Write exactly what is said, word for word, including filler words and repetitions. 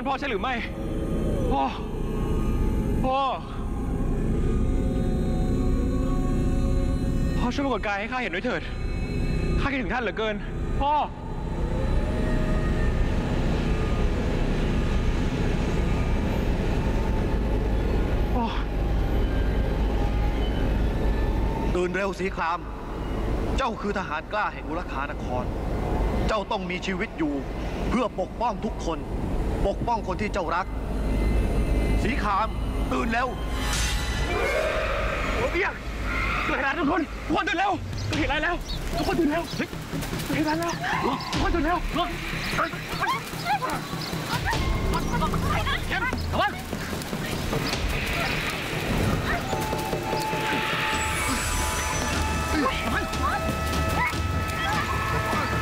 นั่นพ่อใช่หรือไม่พ่อพ่อพ่อช่วยปรากฏกายให้ข้าเห็นด้วยเถิดข้าคิดถึงท่านเหลือเกินพ่อพ่อตื่นเร็วสีครามเจ้าคือทหารกล้าแห่งอุรคานครเจ้าต้องมีชีวิตอยู่เพื่อปกป้องทุกคนปกป้องคนที่เจ้ารักสีครามตื่นเร็วโอ้เบี้ยเกิดอะไรทุกคนทุกคนตื่นเร็วเกิดอะไรแล้วทุกคนตื่นเร็วเกิดอะไรแล้วทุกคนตื่นเร็วเข้มระวังเฮ้ย